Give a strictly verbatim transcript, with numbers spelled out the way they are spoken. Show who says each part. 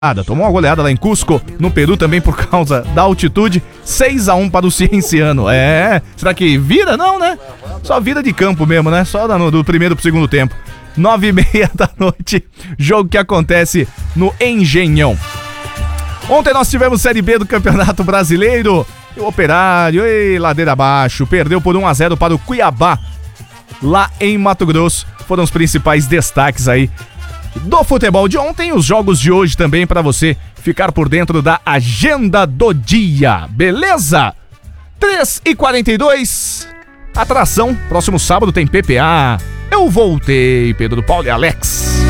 Speaker 1: Tomou uma goleada lá em Cusco, no Peru, também por causa da altitude. seis a um para o Cienciano. É, será que vira? Não, né? Só vira de campo mesmo, né? Só do, do primeiro pro segundo tempo. Nove e meia da noite, jogo que acontece no Engenhão. Ontem nós tivemos Série B do Campeonato Brasileiro. E o Operário, ei, ladeira abaixo, perdeu por um a zero para o Cuiabá, lá em Mato Grosso. Foram os principais destaques aí do futebol de ontem, os jogos de hoje também para você ficar por dentro da agenda do dia, beleza? três e quarenta e dois, atração, próximo sábado tem P P A. Eu voltei, Pedro Paulo e Alex.